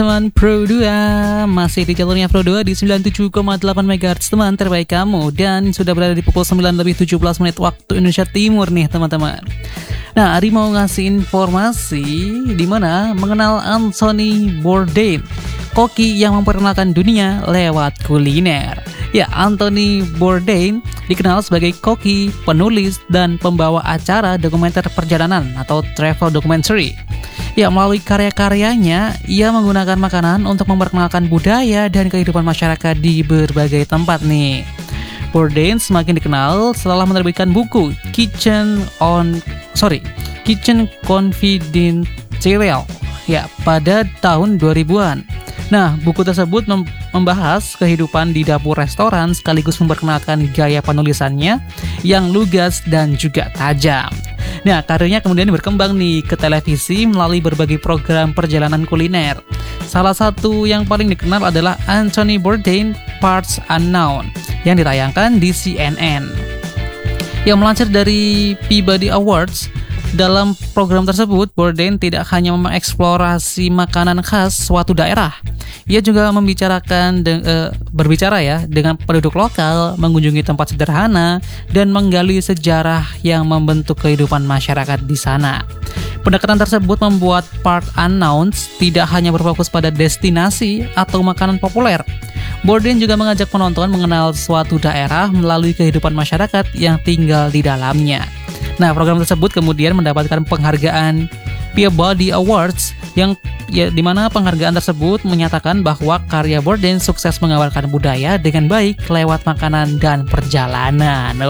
Teman Pro 2 masih di jalurnya Pro 2 di 97,8 MHz teman terbaik kamu, dan sudah berada di pukul 9:17 waktu Indonesia Timur nih teman-teman. Nah, Ari mau ngasih informasi di mana mengenal Anthony Bourdain, koki yang memperkenalkan dunia lewat kuliner. Ya, Anthony Bourdain dikenal sebagai koki, penulis, dan pembawa acara dokumenter perjalanan atau travel documentary. Ya, melalui karya-karyanya, ia menggunakan makanan untuk memperkenalkan budaya dan kehidupan masyarakat di berbagai tempat nih. Bourdain semakin dikenal setelah menerbitkan buku Kitchen Confidential ya pada tahun 2000-an. Nah, buku tersebut membahas kehidupan di dapur restoran sekaligus memperkenalkan gaya penulisannya yang lugas dan juga tajam. Nah, karirnya kemudian berkembang nih ke televisi melalui berbagai program perjalanan kuliner. Salah satu yang paling dikenal adalah Anthony Bourdain Parts Unknown yang ditayangkan di CNN. Yang melansir dari Peabody Awards, dalam program tersebut, Bourdain tidak hanya mengeksplorasi makanan khas suatu daerah. Ia juga berbicara dengan penduduk lokal, mengunjungi tempat sederhana, dan menggali sejarah yang membentuk kehidupan masyarakat di sana. Pendekatan tersebut membuat Part Unknowns tidak hanya berfokus pada destinasi atau makanan populer. Bourdain juga mengajak penonton mengenal suatu daerah melalui kehidupan masyarakat yang tinggal di dalamnya. Nah, program tersebut kemudian mendapatkan penghargaan Peabody Awards yang di mana penghargaan tersebut menyatakan bahwa karya Bourdain sukses mengabarkan budaya dengan baik lewat makanan dan perjalanan.